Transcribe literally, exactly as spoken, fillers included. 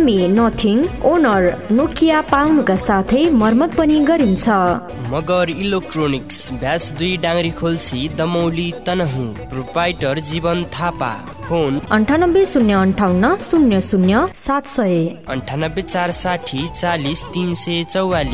हामी nothing, owner, Nokia पाउनुका साथै मर्मत पनि गरिन्छ। मगर इलेक्ट्रोनिक्स, भ्यास दुई डाङ्री खोल्सी, दमौली तनहुँ। प्रोप्राइटर जीवन थापा। फोन अन्ठानब्बे शून्य अन्ठाउन्न शून्य शून्य सात सय, अन्ठानब्बे चार साठी चालिस तीन सय चौवालिस।